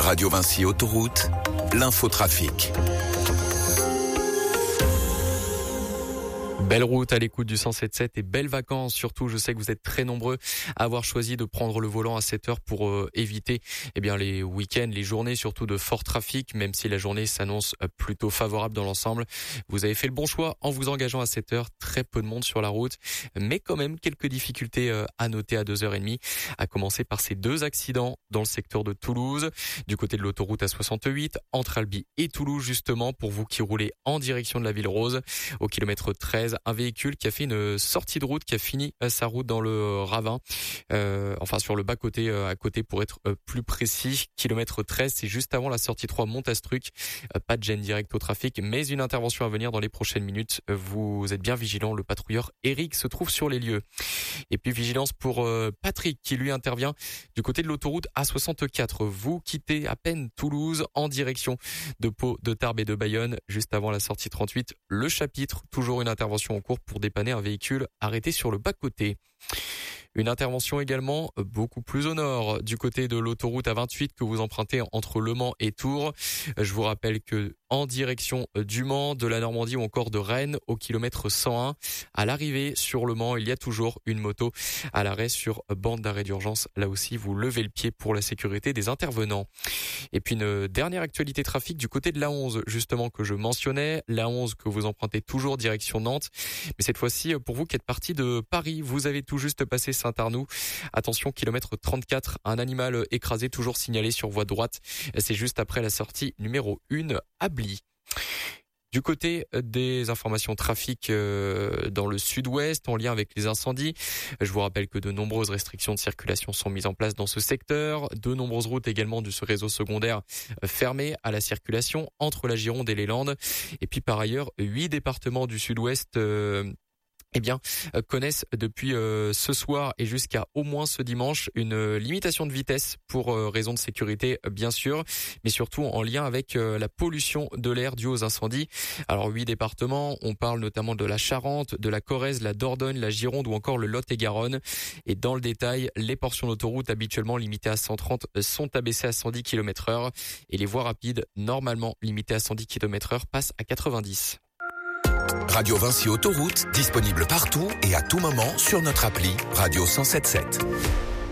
Radio Vinci Autoroute, l'infotrafic. Belle route à l'écoute du 107.7 et belles vacances. Surtout, je sais que vous êtes très nombreux à avoir choisi de prendre le volant à cette heure pour éviter les week-ends, les journées surtout de fort trafic, même si la journée s'annonce plutôt favorable dans l'ensemble. Vous avez fait le bon choix en vous engageant à cette heure. Très peu de monde sur la route, mais quand même quelques difficultés à noter à 2h30, à commencer par ces deux accidents dans le secteur de Toulouse, du côté de l'autoroute A68, entre Albi et Toulouse justement, pour vous qui roulez en direction de la Ville Rose, au kilomètre 13. Un véhicule qui a fait une sortie de route, qui a fini sa route dans le ravin, sur le bas-côté, à côté pour être plus précis. Kilomètre 13, c'est juste avant la sortie 3 Montastruc. Pas de gêne directe au trafic, mais une intervention à venir dans les prochaines minutes. Vous êtes bien vigilants, le patrouilleur Eric se trouve sur les lieux. Et puis vigilance pour Patrick qui lui intervient du côté de l'autoroute A64. Vous quittez à peine Toulouse en direction de Pau, de Tarbes et de Bayonne, juste avant la sortie 38. Le chapitre, toujours une intervention en cours pour dépanner un véhicule arrêté sur le bas-côté. Une intervention également beaucoup plus au nord, du côté de l'autoroute A28 que vous empruntez entre Le Mans et Tours. Je vous rappelle que en direction du Mans, de la Normandie ou encore de Rennes, au kilomètre 101, à l'arrivée sur Le Mans, il y a toujours une moto à l'arrêt sur bande d'arrêt d'urgence. Là aussi, vous levez le pied pour la sécurité des intervenants. Et puis une dernière actualité trafic du côté de l'A11, justement, que je mentionnais. L'A11 que vous empruntez toujours direction Nantes. Mais cette fois-ci, pour vous qui êtes parti de Paris, vous avez tout juste passé Saint-Arnoux. Attention, kilomètre 34, un animal écrasé toujours signalé sur voie droite. C'est juste après la sortie numéro 1 à Bly. Du côté des informations trafic dans le sud-ouest, en lien avec les incendies, je vous rappelle que de nombreuses restrictions de circulation sont mises en place dans ce secteur. De nombreuses routes également de ce réseau secondaire fermées à la circulation entre la Gironde et les Landes. Et puis par ailleurs, 8 départements du sud-ouest connaissent depuis ce soir et jusqu'à au moins ce dimanche une limitation de vitesse pour raison de sécurité bien sûr, mais surtout en lien avec la pollution de l'air due aux incendies. Alors 8 départements, on parle notamment de la Charente, de la Corrèze, la Dordogne, la Gironde ou encore le Lot-et-Garonne. Et dans le détail, les portions d'autoroute habituellement limitées à 130 sont abaissées à 110 km/h et les voies rapides normalement limitées à 110 km/h passent à 90. Radio Vinci Autoroute, disponible partout et à tout moment sur notre appli Radio 107.7.